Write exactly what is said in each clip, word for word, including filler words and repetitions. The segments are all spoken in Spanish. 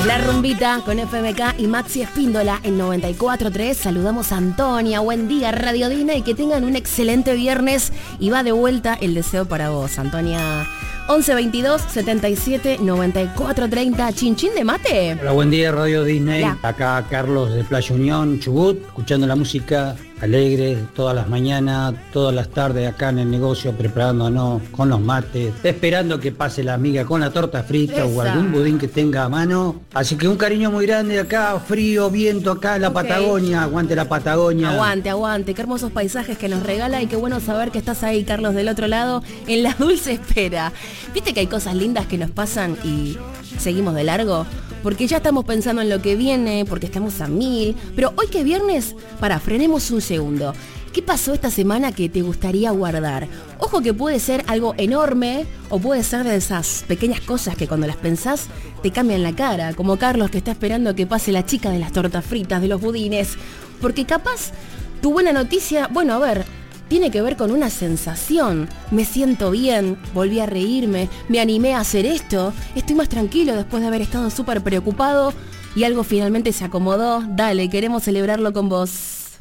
Es la rumbita con F M K y Maxi Espíndola en noventa y cuatro punto tres. Saludamos a Antonia, buen día Radio Dina y que tengan un excelente viernes. Y va de vuelta el deseo para vos, Antonia. once veintidós setenta y siete noventa y cuatro treinta. Chinchín de mate. Hola, buen día Radio Disney. Hola. Acá Carlos de Playa Unión, Chubut, escuchando la música alegre todas las mañanas, todas las tardes acá en el negocio, preparándonos con los mates, esperando que pase la amiga con la torta frita. Esa. O algún budín que tenga a mano. Así que un cariño muy grande acá, frío, viento acá en la okay. Patagonia. Aguante la Patagonia. Aguante, aguante. Qué hermosos paisajes que nos regala y qué bueno saber que estás ahí, Carlos, del otro lado, en la dulce espera. ¿Viste que hay cosas lindas que nos pasan y seguimos de largo? Porque ya estamos pensando en lo que viene, porque estamos a mil. Pero hoy que es viernes, para, frenemos un segundo. ¿Qué pasó esta semana que te gustaría guardar? Ojo que puede ser algo enorme o puede ser de esas pequeñas cosas que cuando las pensás te cambian la cara. Como Carlos que está esperando que pase la chica de las tortas fritas, de los budines. Porque capaz tu buena noticia, bueno, a ver, tiene que ver con una sensación. Me siento bien, volví a reírme, me animé a hacer esto, estoy más tranquilo después de haber estado súper preocupado y algo finalmente se acomodó. Dale, queremos celebrarlo con vos.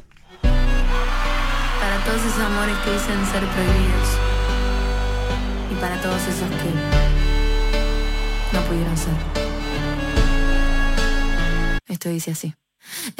Para todos esos amores que dicen ser prohibidos y para todos esos que no pudieron ser. Esto dice así.